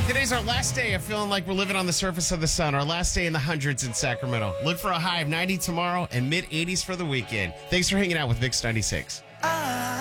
Today's our last day of feeling like we're living on the surface of the sun. Our last day in the hundreds in Sacramento. Look for a high of 90 tomorrow and mid 80s for the weekend. Thanks for hanging out with Mix 96.